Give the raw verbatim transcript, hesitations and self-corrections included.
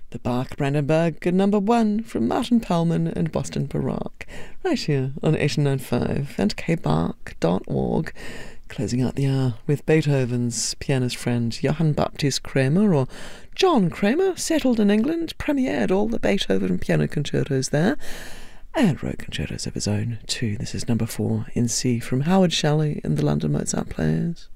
The Bach Brandenburg number one from Martin Pellman and Boston Baroque, right here on eighty-nine point five and k bach dot org. Closing out the hour with Beethoven's pianist friend Johann Baptist Kramer, or John Kramer, settled in England, premiered all the Beethoven piano concertos there, and wrote concertos of his own too. This is number four in C from Howard Shelley and the London Mozart Players.